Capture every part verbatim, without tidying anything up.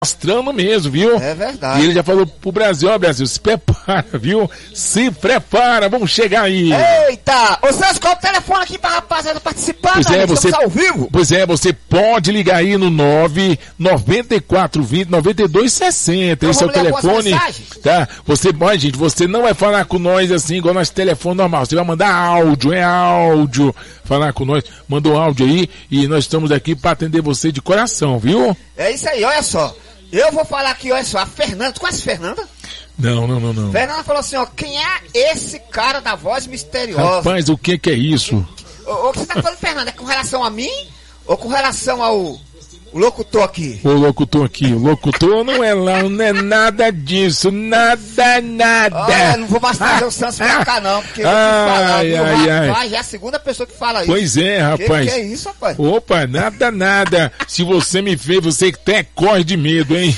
mostrando mesmo, viu? É verdade. E ele já falou pro Brasil, ó, Brasil, se prepara, viu? Se prepara, vamos chegar aí. Eita! Ô, Celso, qual o telefone aqui pra rapaziada participar? Pois é, você, ao vivo? Pois é, você pode ligar aí no nove nove quatro vinte, nove dois sessenta. Esse é o telefone. Tá? Você pode, gente, você não vai falar com nós assim, igual nosso telefone normal. Você vai mandar áudio, é áudio. Falar com nós, manda um áudio aí e nós estamos aqui pra atender você de coração, viu? É isso aí, olha só. Eu vou falar aqui, olha só, a Fernanda, tu conhece a Fernanda? Não, não, não, não. Fernanda falou assim, ó, quem é esse cara da voz misteriosa? Rapaz, o que que é isso? O, o que você tá falando, Fernanda, é com relação a mim ou com relação ao o locutor aqui? O locutor aqui, o locutor não é lá, não é nada disso, nada, nada. Olha, não vou mais trazer o Santos pra cá não, porque eu vou te falar, viu, ai, rapaz, ai. Já é a segunda pessoa que fala isso. Pois é, rapaz. Que, que é isso, rapaz? Opa, nada, nada. Se você me fez, você até corre de medo, hein?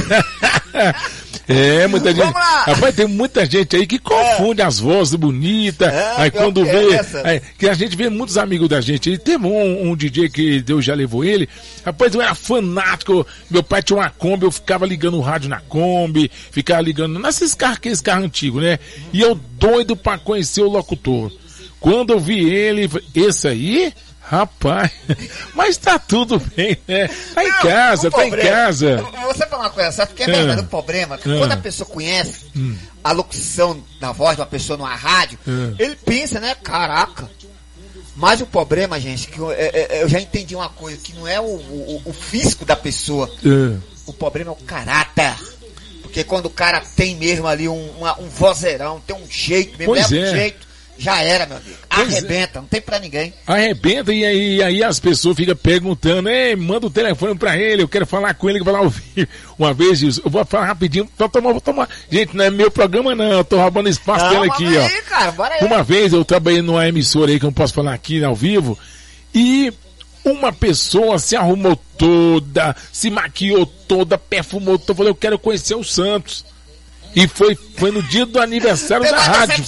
É, muita gente. Rapaz, tem muita gente aí que confunde é. as vozes bonitas. É, aí quando vê. É aí, que a gente vê muitos amigos da gente. E teve um, um D J que Deus já levou ele. Rapaz, eu era fanático. Meu pai tinha uma Kombi, eu ficava ligando o rádio na Kombi, ficava ligando nesses carros, aqueles carros antigos, né? E eu doido pra conhecer o locutor. Quando eu vi ele, esse aí. Rapaz, mas tá tudo bem, né? Tá em não, casa, tá problema, em casa. Você fala uma coisa, sabe? Porque é verdade, o um problema é que ah. quando a pessoa conhece hum. a locução da voz de uma pessoa numa rádio, ah. ele pensa, né? Caraca. Mas o problema, gente, que eu, eu, eu já entendi uma coisa, que não é o, o, o físico da pessoa. Ah. O problema é o caráter. Porque quando o cara tem mesmo ali um, uma, um vozeirão, tem um jeito mesmo, pois é um jeito. Já era, meu amigo. Pois arrebenta, é. Não tem pra ninguém. Arrebenta e aí, aí as pessoas ficam perguntando, ei, manda o telefone pra ele, eu quero falar com ele, que vai lá ouvir. Uma vez, eu vou falar rapidinho, vou tomar, vou tomar. Gente, não é meu programa não, eu tô roubando espaço não, dele aqui, aí, ó. Cara, bora aí. Uma vez eu trabalhei numa emissora aí, que eu não posso falar aqui ao vivo, e uma pessoa se arrumou toda, se maquiou toda, perfumou toda, falou, eu quero conhecer o Santos. E foi, foi no dia do aniversário da rádio.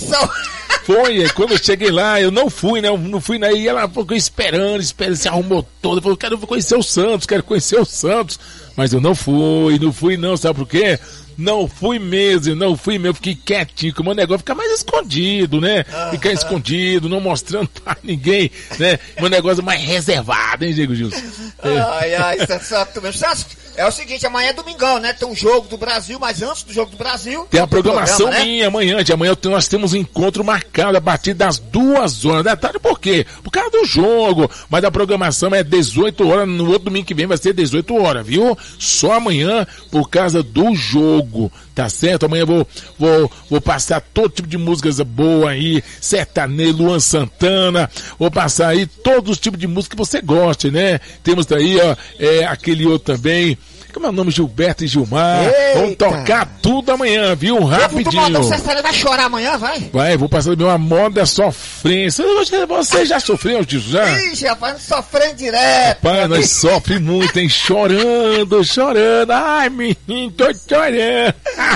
Foi, quando eu cheguei lá, eu não fui, né? Eu não fui, né? E ela ficou esperando, esperando, se arrumou toda. Falou, quero conhecer o Santos, quero conhecer o Santos. Mas eu não fui, não fui não, sabe por quê? Não fui mesmo, não fui mesmo, fiquei quietinho, que o meu negócio fica mais escondido, né? Ficar escondido, não mostrando pra ninguém, né? Meu negócio mais reservado, hein, Diego Gilson? É. Ai, ai, Santos mesmo. Santos, é o seguinte, amanhã é domingão, né? Tem um jogo do Brasil, mas antes do jogo do Brasil... Tem a programação programa, minha, né? Amanhã, de amanhã nós temos um encontro marcado a partir das duas horas da tarde, por quê? Por causa do jogo, mas a programação é dezoito horas, no outro domingo que vem vai ser dezoito horas, viu? Só amanhã, por causa do jogo, tá certo? Amanhã eu vou, vou, vou passar todo tipo de músicas boas aí, sertanejo, Luan Santana, vou passar aí todos os tipos de música que você goste, né? Temos daí, ó, é, aquele outro também, como é o nome? Gilberto e Gilmar. Eita. Vamos tocar tudo amanhã, viu? Rapidinho. Você vai chorar amanhã, vai? Vai, vou passar também uma moda sofrência. Você já sofreu disso, já? Ixi, rapaz, sofrendo direto. Rapaz, nós sofremos muito, hein? Chorando, chorando. Ai, menino, tô chorando.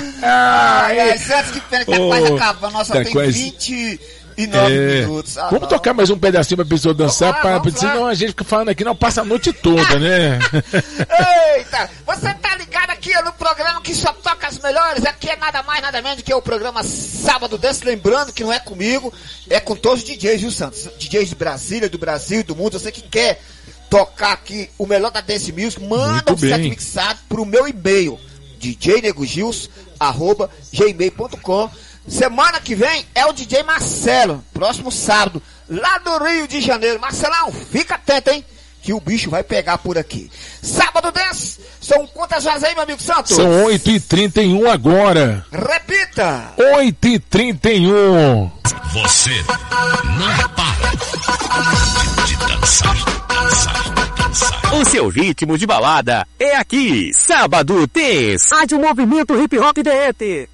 Ai, ai, Santos, que pena que tá oh, quase acabando. Nossa, tá tem quase... vinte... E nove é... minutos. Ah, vamos não. tocar mais um pedacinho pra pessoa dançar, para senão a gente fica falando aqui, não passa a noite toda, né? Eita, você tá ligado aqui no programa que só toca as melhores, aqui é nada mais, nada menos que é o programa Sábado Dance, lembrando que não é comigo, é com todos os D Js, viu, Santos? D Js de Brasília, do Brasil e do mundo, você que quer tocar aqui o melhor da Dance Music, manda um set mixado pro meu e-mail, d j nego gils arroba gmail ponto com. Semana que vem é o D J Marcelo, próximo sábado, lá do Rio de Janeiro. Marcelão, fica atento, hein? Que o bicho vai pegar por aqui. Sábado dez, são quantas horas aí, meu amigo Santos? São oito e trinta e um agora. Repita! oito e trinta e um. Você não para de dançar, dançar, dançar. O seu ritmo de balada é aqui. Sábado Dance. Rádio Movimento Hip Hop D E T.